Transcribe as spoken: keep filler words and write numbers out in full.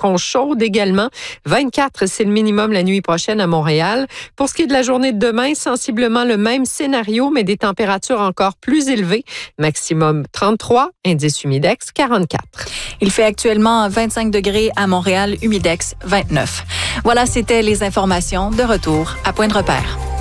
resteront chaudes également. vingt-quatre, c'est le minimum la nuit prochaine à Montréal. Pour ce qui est de la journée de demain, sensiblement le même scénario, mais des températures encore plus élevées. Maximum trente-trois, indice humidex quarante-quatre. Il fait actuellement vingt-cinq degrés à Montréal, humidex vingt-neuf. Voilà, c'était les informations. De retour à Point de repère.